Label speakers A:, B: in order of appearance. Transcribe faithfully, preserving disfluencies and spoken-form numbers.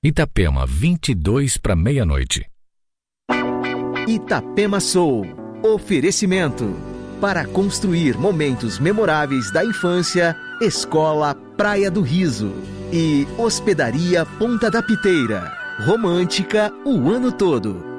A: Itapema, vinte e dois para meia-noite.
B: Itapema Soul. Oferecimento. Para construir momentos memoráveis da infância, Escola Praia do Riso. E Hospedaria Ponta da Piteira. Romântica o ano todo.